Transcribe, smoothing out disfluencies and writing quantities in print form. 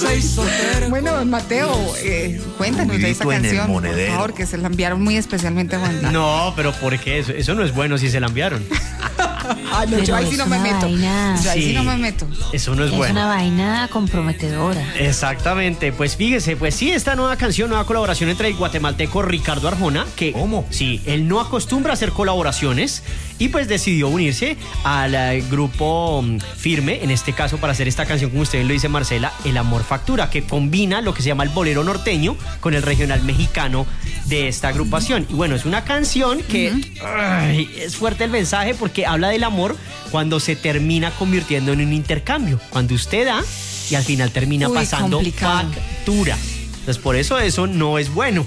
Bueno, Mateo, cuéntanos de esa canción, por favor, que se la enviaron muy especialmente a Juan David. No, pero ¿por qué? Eso no es bueno si se la enviaron. Ay, no, yo ahí sí no me meto. Yo ahí sí no me meto. Eso no es bueno. Es una vaina comprometedora. Exactamente, pues fíjese, pues sí, esta nueva canción, nueva colaboración entre el guatemalteco Ricardo Arjona, que ¿cómo? Sí, él no acostumbra a hacer colaboraciones y pues decidió unirse al grupo Firme, en este caso para hacer esta canción, como usted lo dice, Marcela, El Amor Factura, que combina lo que se llama el bolero norteño con el regional mexicano de esta agrupación. Y bueno, es una canción que es fuerte el mensaje porque habla del amor cuando se termina convirtiendo en un intercambio, cuando usted da y al final termina pasando complicado. factura. Entonces por eso no es bueno.